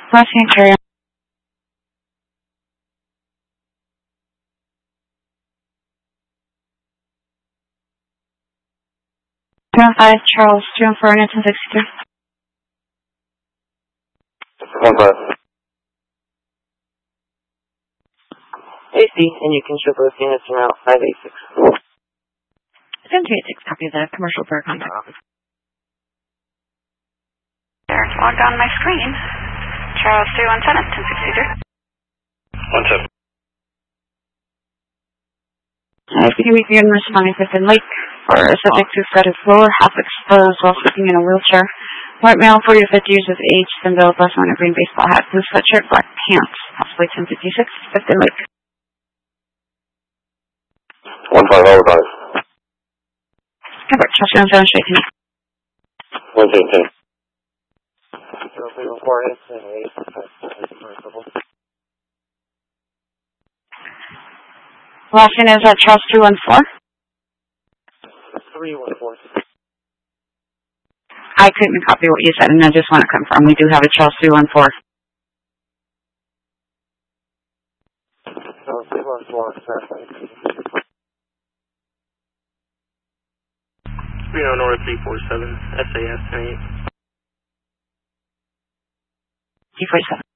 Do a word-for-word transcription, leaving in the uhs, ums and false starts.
Crossing carry on. two one five, Charles, two one four, nineteen sixty-two. one five. A C, and you can show both units in route five eight six. seven two eight six, copy the commercial for contact office. There, it's logged on my screen. Charles three one seven, ten sixty-three. one seven. I think we begin responding to Thin Lake for a subject who said his lower half exposed while sitting in a wheelchair. White male, forty to fifty years of age, thin build, left on a green baseball hat, blue sweatshirt, black pants, possibly ten fifty-six, Thin Lake. one five over five. Robert, Chelsea on seven, straight to me. one fifteen. Last name is uh, Charles three one four. three one four. I couldn't copy what you said, and I just want to confirm we do have a Charles three one four. Charles three one four, Reno North three four seven, S A S ten eight. T forty-seven.